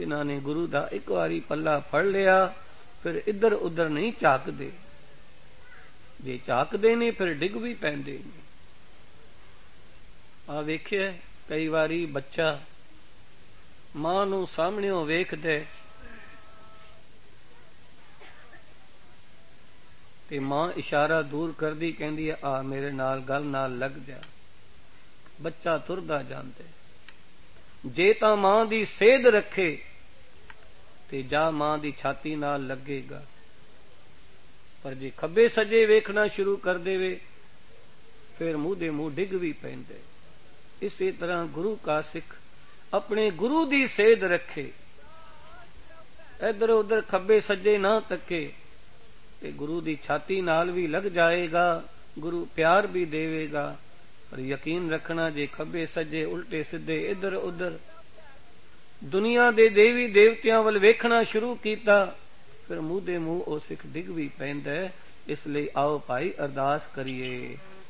ਜਿਨ੍ਹਾਂ ਨੇ ਗੁਰੂ ਦਾ ਇੱਕ ਵਾਰੀ ਪੱਲਾ ਫੜ ਲਿਆ ਫਿਰ ਇੱਧਰ ਉੱਧਰ ਨਹੀਂ ਝਾਕਦੇ। ਜੇ ਝਾਕਦੇ ਨੇ ਫਿਰ ਡਿੱਗ ਵੀ ਪੈਂਦੇ ਨੇ। ਆ ਵੇਖਿਆ ਕਈ ਵਾਰੀ ਬੱਚਾ ਮਾਂ ਨੂੰ ਸਾਹਮਣਿਓਂ ਵੇਖਦੇ ਤੇ ਮਾਂ ਇਸ਼ਾਰਾ ਦੂਰ ਕਰਦੀ ਕਹਿੰਦੀ ਆ ਮੇਰੇ ਨਾਲ ਗੱਲ ਨਾਲ ਲੱਗ ਜਾ। ਬੱਚਾ ਤੁਰਦਾ ਜਾਂਦਾ। ਜੇ ਤਾਂ ਮਾਂ ਦੀ ਸੇਧ ਰੱਖੇ ਤੇ ਜਾ ਮਾਂ ਦੀ ਛਾਤੀ ਨਾਲ ਲੱਗੇਗਾ, ਪਰ ਜੇ ਖੱਬੇ ਸੱਜੇ ਵੇਖਣਾ ਸ਼ੁਰੂ ਕਰ ਦੇਵੇ ਫਿਰ ਮੂੰਹ ਦੇ ਮੂੰਹ ਡਿੱਗ ਵੀ ਪੈਂਦੇ। ਇਸੇ ਤਰ੍ਹਾਂ ਗੁਰੂ ਕਾ ਸਿੱਖ ਆਪਣੇ ਗੁਰੂ ਦੀ ਸੇਧ ਰੱਖੇ, ਇੱਧਰ ਉੱਧਰ ਖੱਬੇ ਸੱਜੇ ਨਾ ਤੱਕੇ ਤੇ ਗੁਰੂ ਦੀ ਛਾਤੀ ਨਾਲ ਵੀ ਲੱਗ ਜਾਏਗਾ, ਗੁਰੂ ਪਿਆਰ ਵੀ ਦੇਵੇਗਾ। ਪਰ ਯਕੀਨ ਰੱਖਣਾ ਜੇ ਖੱਬੇ ਸੱਜੇ ਉਲਟੇ ਸਿੱਧੇ ਇੱਧਰ ਉੱਧਰ ਦੁਨੀਆ ਦੇ ਦੇਵੀ ਦੇਵਤਿਆਂ ਵੱਲ ਵੇਖਣਾ ਸ਼ੁਰੂ ਕੀਤਾ ਫਿਰ ਮੂੰਹ ਦੇ ਮੂੰਹ ਉਹ ਸਿੱਖ ਡਿੱਗ ਵੀ ਪੈਂਦਾ। ਇਸ ਲਈ ਆਓ ਭਾਈ ਅਰਦਾਸ ਕਰੀਏ।